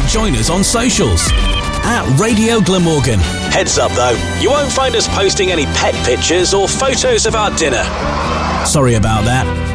join us on socials at Radio Glamorgan. Heads up though, you won't find us posting any pet pictures or photos of our dinner. Sorry about that.